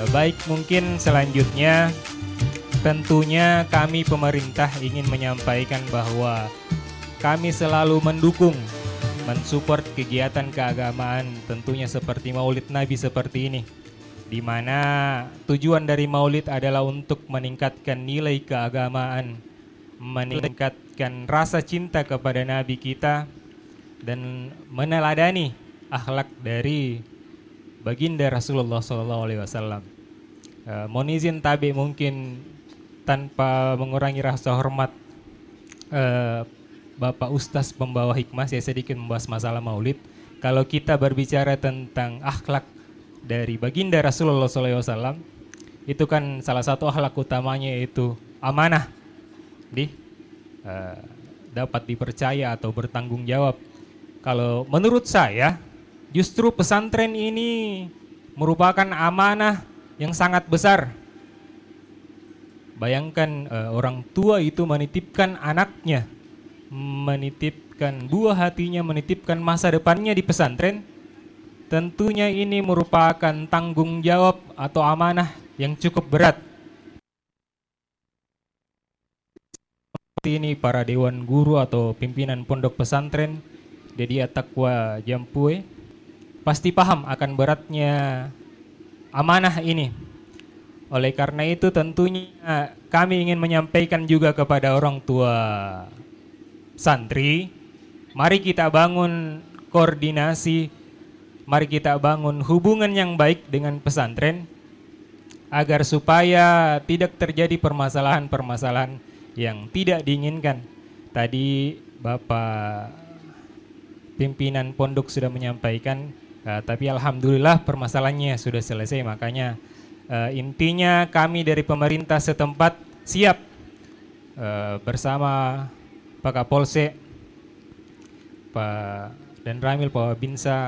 Baik, mungkin selanjutnya tentunya kami pemerintah ingin menyampaikan bahwa kami selalu mendukung, mensupport kegiatan keagamaan tentunya seperti Maulid Nabi seperti ini, di mana tujuan dari Maulid adalah untuk meningkatkan nilai keagamaan, meningkatkan rasa cinta kepada Nabi kita, dan meneladani akhlak dari baginda Rasulullah SAW. Mohon izin tabi mungkin tanpa mengurangi rasa hormat Bapak Ustaz pembawa hikmah, saya sedikit membahas masalah maulid. Kalau kita berbicara tentang akhlak dari baginda Rasulullah SAW, itu kan salah satu akhlak utamanya yaitu amanah, dapat dipercaya atau bertanggung jawab. Kalau menurut saya, justru pesantren ini merupakan amanah yang sangat besar. Bayangkan orang tua itu menitipkan anaknya, menitipkan buah hatinya, menitipkan masa depannya di pesantren. Tentunya ini merupakan tanggung jawab atau amanah yang cukup berat. Seperti ini para dewan guru atau pimpinan pondok pesantren Dedi Atakwa Jampue pasti paham akan beratnya amanah ini. Oleh karena itu tentunya kami ingin menyampaikan juga kepada orang tua santri, mari kita bangun koordinasi, mari kita bangun hubungan yang baik dengan pesantren agar supaya tidak terjadi permasalahan-permasalahan yang tidak diinginkan. Tadi Bapak pimpinan pondok sudah menyampaikan, tapi alhamdulillah permasalahannya sudah selesai. Makanya intinya kami dari pemerintah setempat siap bersama Pak Kapolsek, Pak Dan Ramil, Pak Binsa,